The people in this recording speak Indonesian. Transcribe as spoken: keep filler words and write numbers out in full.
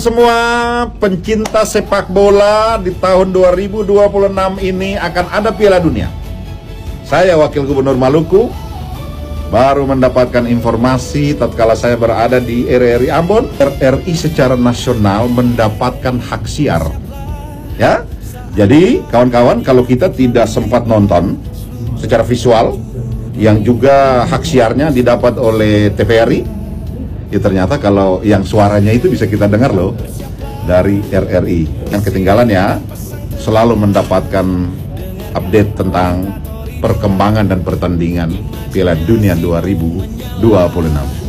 Semua pencinta sepak bola di tahun dua ribu dua puluh enam ini akan ada Piala Dunia. Saya Wakil Gubernur Maluku baru mendapatkan informasi tatkala saya berada di R R I Ambon, R R I secara nasional mendapatkan hak siar. Ya. Jadi kawan-kawan, kalau kita tidak sempat nonton secara visual yang juga hak siarnya didapat oleh T V R I, ya ternyata kalau yang suaranya itu bisa kita dengar loh dari R R I. Yang ketinggalan ya, selalu mendapatkan update tentang perkembangan dan pertandingan Piala Dunia dua ribu dua puluh enam.